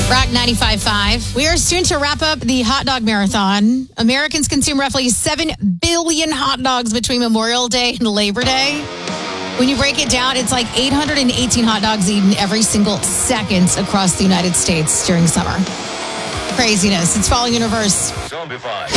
Rock 95.5. We are soon to wrap up the hot dog marathon. Americans consume roughly 7 billion hot dogs between Memorial Day and Labor Day. When you break it down, it's like 818 hot dogs eaten every single second across the United States during summer. Craziness. It's Falling Universe. Zombified.